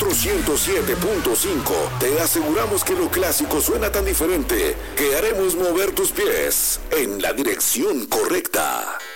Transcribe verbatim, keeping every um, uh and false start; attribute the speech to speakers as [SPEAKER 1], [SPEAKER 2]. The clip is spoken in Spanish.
[SPEAKER 1] nosotros ciento siete punto cinco te aseguramos que lo clásico suena tan diferente que haremos mover tus pies en la dirección correcta.